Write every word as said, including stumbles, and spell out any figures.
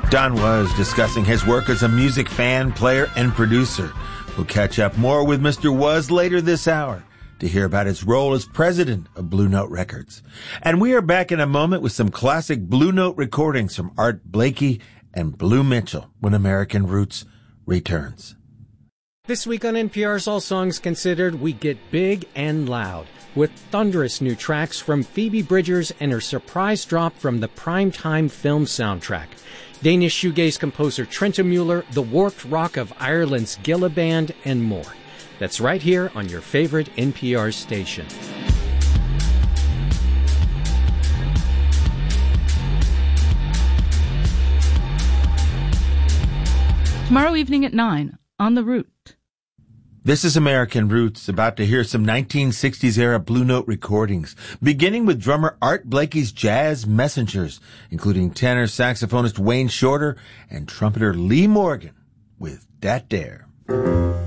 Don Was discussing his work as a music fan, player, and producer. We'll catch up more with Mister Was later this hour to hear about his role as president of Blue Note Records. And we are back in a moment with some classic Blue Note recordings from Art Blakey and Blue Mitchell when American Roots returns. This week on N P R's All Songs Considered, we get big and loud with thunderous new tracks from Phoebe Bridgers and her surprise drop from the primetime film soundtrack. Danish shoegaze composer Trenton Mueller, the warped rock of Ireland's Gilla Band, and more. That's right here on your favorite N P R station. Tomorrow evening at nine, on The Root. This is American Roots, about to hear some nineteen sixties-era Blue Note recordings, beginning with drummer Art Blakey's Jazz Messengers, including tenor saxophonist Wayne Shorter and trumpeter Lee Morgan with Dat Dare.